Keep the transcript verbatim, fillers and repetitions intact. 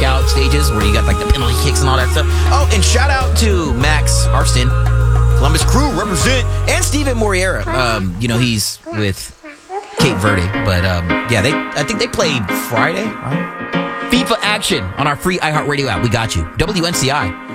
knockout stages where you got like the penalty kicks and all that stuff. Oh, and shout out to Max Harston, Columbus Crew represent, and Steven Moriera. Um, you know, he's with Cape Verde, but um, yeah, they I think they played Friday. Right? FIFA action on our free iHeartRadio app. We got you. W N C I.